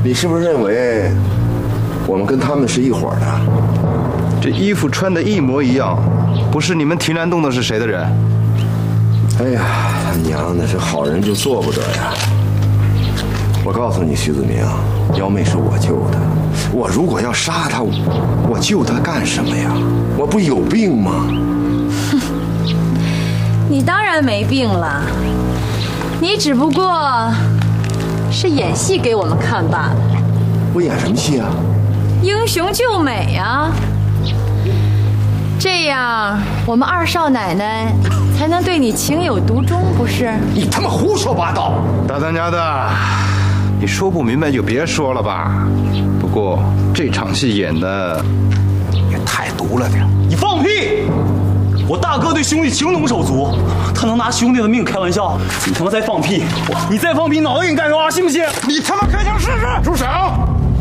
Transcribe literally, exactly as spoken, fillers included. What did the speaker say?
你是不是认为我们跟他们是一伙的？ 这衣服穿的一模一样，不是你们提篮洞的是谁的人？ 哎呀，他娘的，是好人就做不得呀！我告诉你，徐子明，幺妹是我救的。我如果要杀她，我救她干什么呀？我不有病吗？ 哼，你当然没病了，你只不过是演戏给我们看罢了。 我演什么戏啊？ 英雄救美啊！这样我们二少奶奶才能对你情有独钟，不是？ 你他妈胡说八道！ 大当家的，你说不明白就别说了吧。不过这场戏演的也太毒了点。 你放屁！我大哥对兄弟情同手足，他能拿兄弟的命开玩笑？你他妈再放屁！你再放屁，脑袋给你干花，信不信？ 你他妈开枪试试！ 住手！